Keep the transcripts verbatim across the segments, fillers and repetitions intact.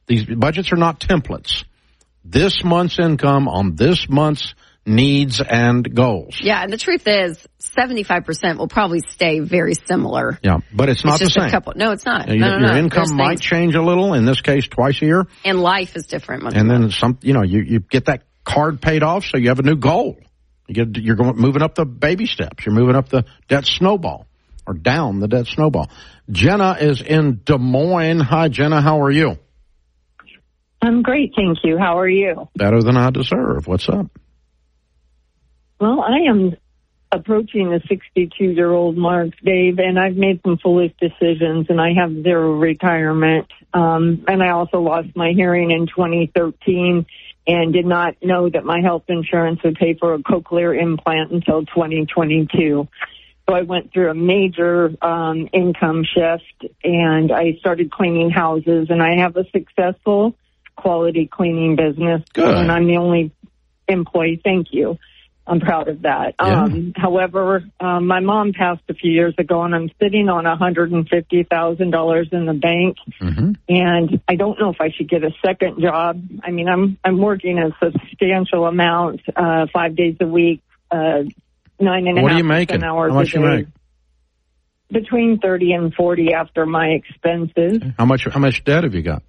These budgets are not templates. This month's income on this month's needs and goals. Yeah, and the truth is, seventy-five percent will probably stay very similar. Yeah, but it's not it's just the same. A couple, no, it's not. Your, no, no, your no. income There's might things, change a little, in this case, twice a year. And life is different. And then some, you know, you, you get that card paid off, so you have a new goal. You get, you're going, moving up the baby steps. You're moving up the debt snowball, or down the debt snowball. Jenna is in Des Moines. Hi, Jenna. How are you? I'm great, thank you. How are you? Better than I deserve. What's up? Well, I am approaching the sixty-two-year-old mark, Dave, and I've made some foolish decisions, and I have zero retirement. Um, and I also lost my hearing in twenty thirteen and did not know that my health insurance would pay for a cochlear implant until twenty twenty-two. So I went through a major um, income shift, and I started cleaning houses, and I have a successful quality cleaning business. Good. And I'm the only employee. Thank you. I'm proud of that. Yeah. Um, however, um, my mom passed a few years ago, and I'm sitting on one hundred fifty thousand dollars in the bank. Mm-hmm. And I don't know if I should get a second job. I mean, I'm I'm working a substantial amount, uh, five days a week, uh, nine and a what half are you making? hours How much a you day. make? Between thirty and forty after my expenses. How much? How much debt have you got?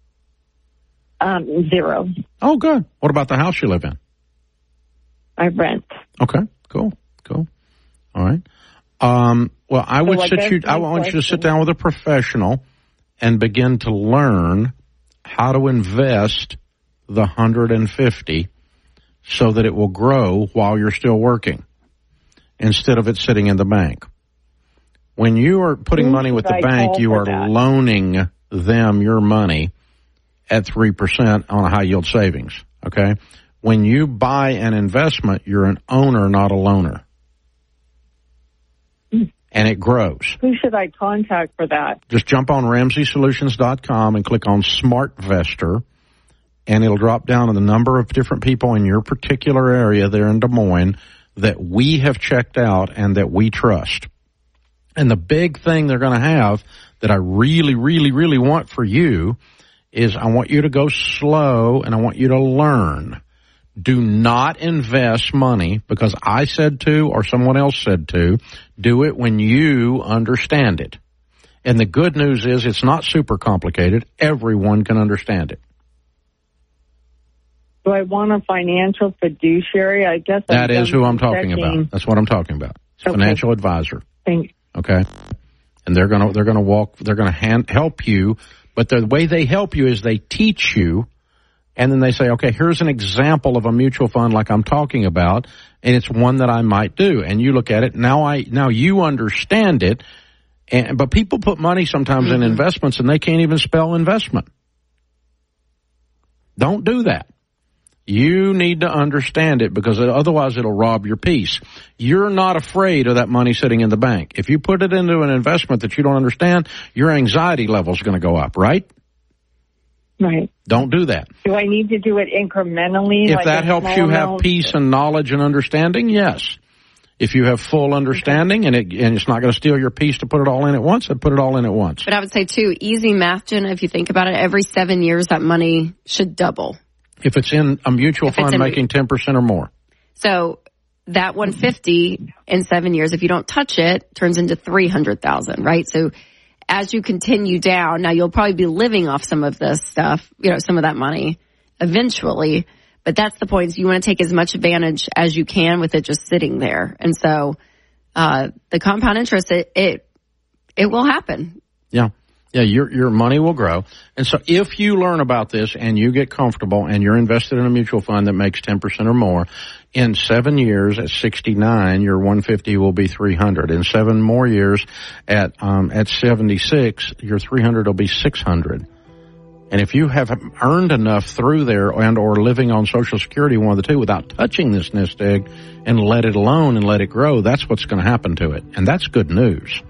Um, zero. Oh, good. What about the house you live in? I rent. Okay, cool, cool. All right. Um, well, I would So I sit guess you. I my want you to sit question- down with a professional and begin to learn how to invest the one hundred fifty so that it will grow while you're still working, instead of it sitting in the bank. When you are putting Who money with should the I bank, call you for are that? loaning them your money at three percent on a high yield savings. Okay. When you buy an investment, you're an owner, not a loaner. Mm. And it grows. Who should I contact for that? Just jump on Ramsey Solutions dot com and click on SmartVestor, and it'll drop down to the number of different people in your particular area there in Des Moines that we have checked out and that we trust. And the big thing they're going to have that I really, really, really want for you is I want you to go slow and I want you to learn. Do not invest money because I said to or someone else said to. Do it when you understand it. And the good news is it's not super complicated. Everyone can understand it. Do I want a financial fiduciary? I guess I'm That is done who I'm talking checking. about. That's what I'm talking about. It's a Okay. financial advisor. Thank Okay. And they're going to, they're going to walk, they're going to hand, help you. But the way they help you is they teach you. And then they say, okay, here's an example of a mutual fund like I'm talking about, and it's one that I might do. And you look at it, now I now you understand it, and but people put money sometimes Mm-hmm. in investments and they can't even spell investment. Don't do that. You need to understand it because otherwise it'll rob your peace. You're not afraid of that money sitting in the bank. If you put it into an investment that you don't understand, your anxiety level is going to go up, right? Right. Don't do that. Do I need to do it incrementally? If like that a helps small you have amount? peace and knowledge and understanding, yes. If you have full understanding and it and it's not going to steal your peace to put it all in at once, I'd put it all in at once. But I would say, too, easy math, Jenna, if you think about it, every seven years that money should double. If it's in a mutual If it's fund in- making ten percent or more. So that one hundred fifty in seven years, if you don't touch it, turns into three hundred thousand, right? So as you continue down, now you'll probably be living off some of this stuff, you know, some of that money eventually. But that's the point. Is you want to take as much advantage as you can with it just sitting there. And so uh, the compound interest, it, it it will happen. Yeah. Yeah, your your money will grow. And so if you learn about this and you get comfortable and you're invested in a mutual fund that makes ten percent or more, in seven years at sixty-nine, your one hundred fifty will be three hundred. In seven more years at um at seventy-six, your three hundred will be six hundred. And if you have earned enough through there and or living on Social Security, one of the two, without touching this nest egg and let it alone and let it grow, that's what's going to happen to it. And that's good news.